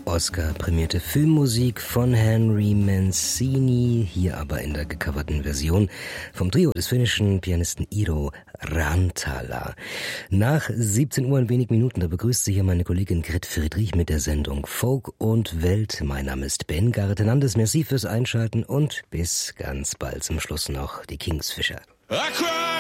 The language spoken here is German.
Oscar-prämierte Filmmusik von Henry Mancini, hier aber in der gecoverten Version vom Trio des finnischen Pianisten Iiro Rantala. Nach 17 Uhr in wenigen Minuten, da begrüßt Sie hier meine Kollegin Grit Friedrich mit der Sendung Folk und Welt. Mein Name ist Ben Gartenandes, merci fürs Einschalten und bis ganz bald zum Schluss noch die Kingsfisher.